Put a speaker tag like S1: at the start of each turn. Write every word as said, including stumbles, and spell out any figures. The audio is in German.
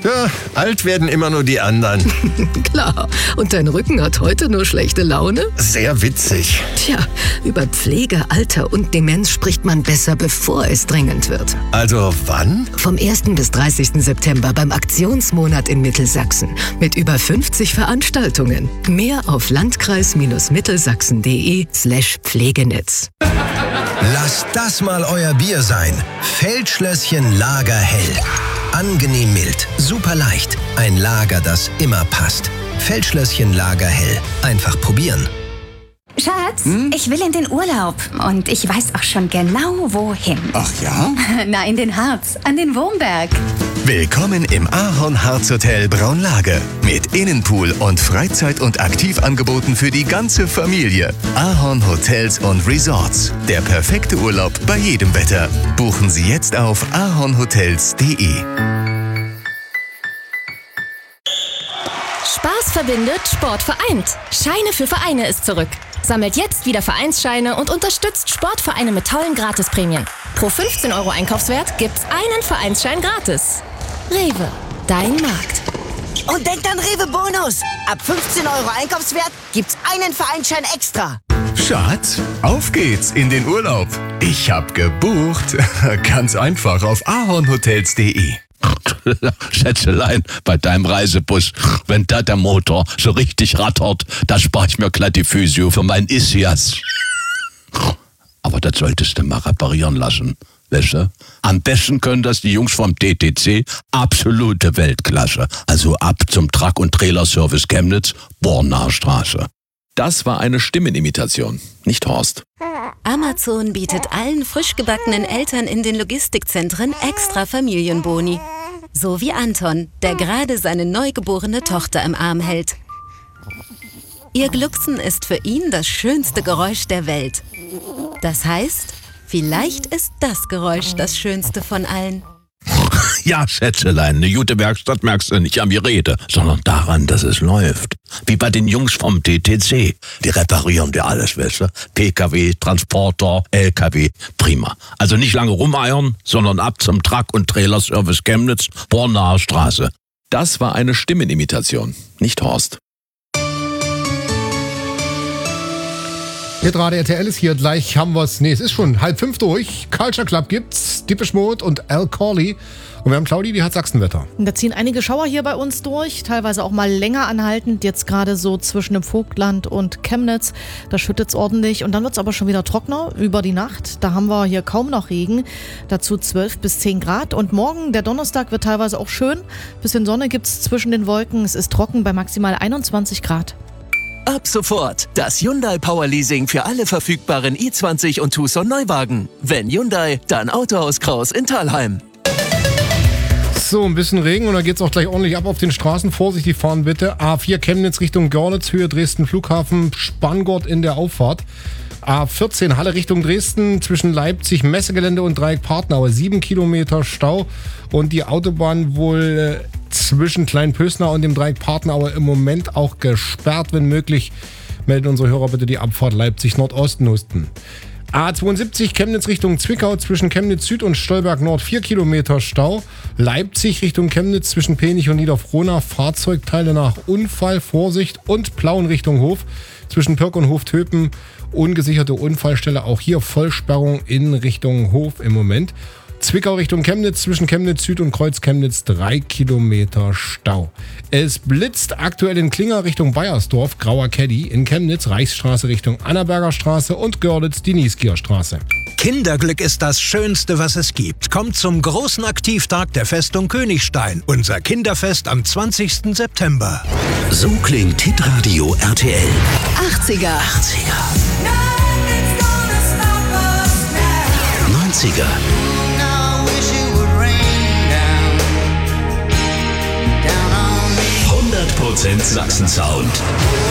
S1: Ja, alt werden immer nur die anderen.
S2: Klar. Und dein Rücken hat heute nur schlechte Laune?
S1: Sehr witzig.
S2: Tja, über Pflege, Alter und Demenz spricht man besser, bevor es dringend wird.
S1: Also wann?
S2: Vom ersten bis dreißigsten September beim Aktionsmonat in Mittelsachsen. Mit über fünfzig Veranstaltungen. Mehr auf landkreis-mittelsachsen.de slash Pflegenetz.
S3: Lasst das mal euer Bier sein. Feldschlösschen Lager hell. Angenehm mild, super leicht. Ein Lager, das immer passt. Feldschlösschen Lager hell. Einfach probieren.
S4: Schatz, hm? ich will in den Urlaub und ich weiß auch schon genau, wohin.
S5: Ach ja?
S4: Na, in den Harz, an den Wurmberg.
S6: Willkommen im Ahorn-Harz-Hotel Braunlage. Mit Innenpool und Freizeit- und Aktivangeboten für die ganze Familie. Ahorn Hotels und Resorts. Der perfekte Urlaub bei jedem Wetter. Buchen Sie jetzt auf ahornhotels punkt de.
S7: Spaß verbindet, Sport vereint. Scheine für Vereine ist zurück. Sammelt jetzt wieder Vereinsscheine und unterstützt Sportvereine mit tollen Gratisprämien. Pro fünfzehn Euro Einkaufswert gibt's einen Vereinsschein gratis. Rewe, dein Markt.
S8: Und denkt an Rewe Bonus. Ab fünfzehn Euro Einkaufswert gibt's einen Vereinsschein extra.
S6: Schatz, auf geht's in den Urlaub. Ich hab gebucht. Ganz einfach auf ahornhotels punkt de.
S9: Schätzelein, bei deinem Reisebus, wenn da der Motor so richtig rattert, da spare ich mir glatt die Physio für meinen Ischias. Aber das solltest du mal reparieren lassen, weißt du? Am besten können das die Jungs vom T T C, absolute Weltklasse. Also ab zum Truck- und Trailerservice Chemnitz, Bornaer Straße.
S10: Das war eine Stimmenimitation, nicht Horst.
S11: Amazon bietet allen frisch gebackenen Eltern in den Logistikzentren extra Familienboni. So wie Anton, der gerade seine neugeborene Tochter im Arm hält. Ihr Glucksen ist für ihn das schönste Geräusch der Welt. Das heißt, vielleicht ist das Geräusch das schönste von allen.
S9: Ja, Schätzelein, eine gute Werkstatt merkst du nicht am Gerede, sondern daran, dass es läuft. Wie bei den Jungs vom T T C. Die reparieren dir alles, weißt du? P K W, Transporter, L K W, prima. Also nicht lange rumeiern, sondern ab zum Truck- und Trailerservice Chemnitz, Bornaer Straße.
S10: Das war eine Stimmenimitation, nicht Horst.
S12: Hitradio R T L ist hier, gleich haben wir's. Nee, es ist schon halb fünf durch. Culture Club gibt's, Depeche Mode und Al Corley. Und wir haben Claudi, die hat Sachsenwetter.
S13: Da ziehen einige Schauer hier bei uns durch, teilweise auch mal länger anhaltend. Jetzt gerade so zwischen dem Vogtland und Chemnitz. Da schüttet's ordentlich und dann wird's aber schon wieder trockener über die Nacht. Da haben wir hier kaum noch Regen. Dazu zwölf bis zehn Grad. Und morgen, der Donnerstag, wird teilweise auch schön. Bisschen Sonne gibt's zwischen den Wolken. Es ist trocken bei maximal einundzwanzig Grad.
S14: Ab sofort das Hyundai Power Leasing für alle verfügbaren i zwanzig und Tucson Neuwagen. Wenn Hyundai, dann Autohaus Kraus in Thalheim.
S12: So, ein bisschen Regen und dann geht's auch gleich ordentlich ab auf den Straßen. Vorsichtig fahren bitte. A vier Chemnitz Richtung Görlitz, Höhe Dresden Flughafen, Spanngurt in der Auffahrt. A vierzehn Halle Richtung Dresden zwischen Leipzig Messegelände und Dreieck Partnau. sieben Kilometer Stau und die Autobahn wohl äh, zwischen Kleinpösnau und dem Dreieck Partnau im Moment auch gesperrt, wenn möglich. Melden unsere Hörer bitte die Abfahrt Leipzig Nordosten Husten. A zweiundsiebzig Chemnitz Richtung Zwickau zwischen Chemnitz Süd und Stolberg Nord vier Kilometer Stau. Leipzig Richtung Chemnitz zwischen Penich und Niederfrohna Fahrzeugteile nach Unfall, Vorsicht und Plauen Richtung Hof. Zwischen Pirk und Hoftöpen ungesicherte Unfallstelle, auch hier Vollsperrung in Richtung Hof im Moment. Zwickau Richtung Chemnitz, zwischen Chemnitz Süd und Kreuz Chemnitz drei Kilometer Stau. Es blitzt aktuell in Klinger Richtung Bayersdorf, Grauer Caddy, in Chemnitz Reichsstraße Richtung Annaberger Straße und Görlitz die Nieskierer Straße.
S3: Kinderglück ist das Schönste, was es gibt. Kommt zum großen Aktivtag der Festung Königstein. Unser Kinderfest am zwanzigsten September.
S15: So klingt Hitradio R T L.
S2: achtziger.
S15: achtziger. neunziger. hundert Prozent Sachsen-Sound.